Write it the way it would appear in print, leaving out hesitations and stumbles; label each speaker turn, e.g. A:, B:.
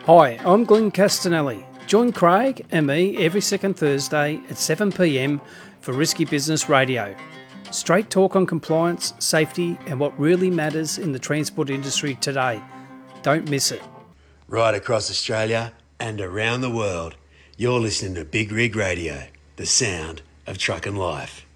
A: Hi, I'm Glenn Castanelli. Join Craig and me every second Thursday at 7 p.m. for Risky Business Radio. Straight talk on compliance, safety, and what really matters in the transport industry today. Don't miss it.
B: Right across Australia and around the world, you're listening to Big Rig Radio, the sound of truck and life.